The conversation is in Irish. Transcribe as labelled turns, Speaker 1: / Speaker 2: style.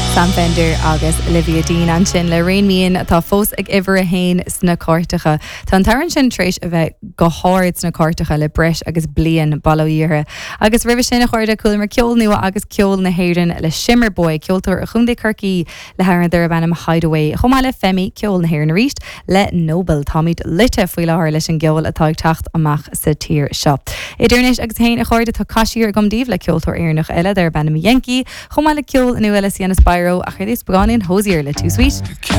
Speaker 1: Sam Fender agus Olivia Dean an sin le réonmíon atá fós ag ihar a hain sna cártacha. Tá an tarann sin tréis a bheith go háirid sna cártacha le breis agus blian ballíire. Agus rih sin a chuirde cool mar ceol nua agus ceol na héireann le Shimmer Boy ceoltar a chundé Kirky le hair an Durban Hideaway. Chomá le Femi ceol na héireann ríist le Nobel Táid lite faoi láthir leis an geol atá ag teacht amach sa tír seo. Idirnéis agus hain a chuirde tá caiisiir gomdíh le ceoltar éarnach eile Durban Yankee. Chomá le ceol nua le Sienna Spyro a chuir is beáin hosier le Too Sweet.